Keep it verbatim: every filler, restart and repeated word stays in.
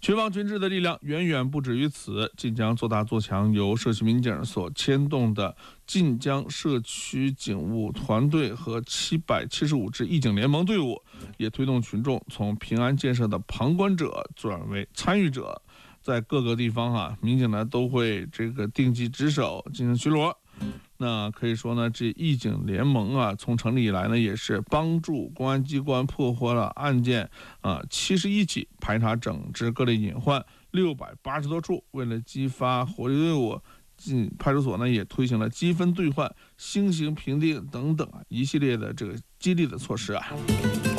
群防群治的力量远远不止于此，晋江做大做强，由社区民警所牵动的晋江社区警务团队和七百七十五支义警联盟队伍，也推动群众从平安建设的旁观者转为参与者。在各个地方啊，民警呢都会这个定期值守，进行巡逻。那可以说呢，这义警联盟啊，从成立以来呢，也是帮助公安机关破获了案件啊七十一起，排查整治各类隐患六百八十多处。为了激发活力队伍，进派出所呢也推行了积分兑换、星刑评定等等啊一系列的这个激励的措施啊。